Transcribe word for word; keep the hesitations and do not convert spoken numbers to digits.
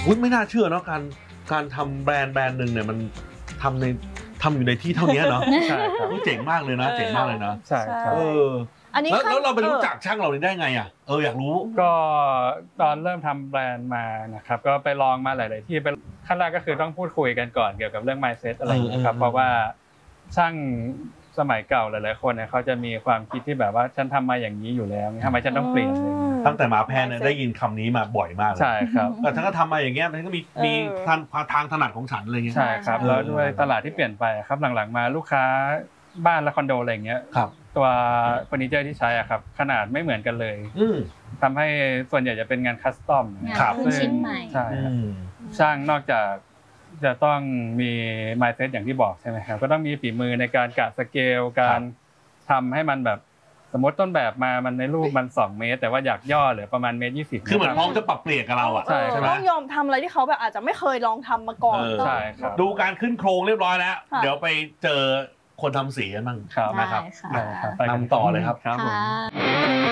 อุ๊ยไม่น่าเชื่อเนาะการการทำแบรนด์แบรนด์หนึ่งเนี่ยมันทำในทำอยู่ในที่เท่านี้เนาะใช่ครับเจ๋งมากเลยนะเจ๋งมากเลยนะใช่ครับเอออันนี้แล้วเราไปรู้จักช่างเราได้ไงอ่ะเอออยากรู้ก็ตอนเริ่มทำแบรนด์มานะครับก็ไปลองมาหลายๆที่เป็นขั้นแรกก็คือต้องพูดคุยกันก่อนเกี่ยวกับเรื่อง mindset อะไรอย่างเงี้ยครับเพราะว่าช่างสมัยเก่าหลายๆคนเนี่ยเขาจะมีความคิดที่แบบว่าฉันทำมาอย่างนี้อยู่แล้วทำไมฉันต้องเปลี่ยนเลยตั้งแต่มาแพนเนี่ยได้ยินคำนี้มาบ่อยมากเลยใช่ครับแต่ฉันก็ทำมาอย่างเงี้ยมันก็มีมีทางทางถนัดของฉันอะไรเงี้ยใช่ครับแล้วด้วยตลาดที่เปลี่ยนไปครับหลังๆมาลูกค้าบ้านและคอนโดอะไรอย่างเงี้ยตัวเฟอร์นิเจอร์ที่ใช้อ่ะครับขนาดไม่เหมือนกันเลยทำให้ส่วนใหญ่จะเป็นงานคัสตอมงานขึ้นชิ้นใหม่ใช่ช่างนอกจากจะต้องมี mindset อย่างที่บอกใช่ไหมครับก็ต้องมีฝีมือในการกะสเกลการทำให้มันแบบสมมติต้นแบบมามันในรูปมันสองเมตรแต่ว่าอยากย่อเหลือประมาณเมตรยี่สิบคือเหมือนพร้อมจะปรับเปลี่ยนกับเราอ่ะใช่ต้องยอมทำอะไรที่เขาแบบอาจจะไม่เคยลองทำมาก่อนใช่ครับดูการขึ้นโครงเรียบร้อยแล้วเดี๋ยวไปเจอคนทำสีกันบ้างนะครับนำต่อเลยครับ